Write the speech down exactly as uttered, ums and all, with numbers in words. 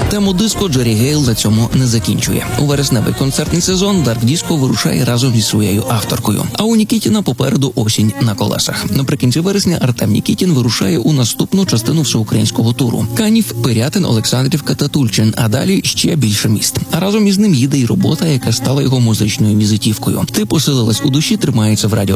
Тему диско Джері Гейл на цьому не закінчує. У вересневий концертний сезон Дарк Диско вирушає разом зі своєю авторкою. А у Нікітіна попереду осінь на колесах. Наприкінці вересня Артем Нікітін вирушає у наступну частину всеукраїнського туру. Канів, Пирятин, Олександрівка та Тульчин, а далі ще більше міст. А разом із ним їде й робота, яка стала його музичною візитівкою. Ти посилилась у душі, тримається в радіо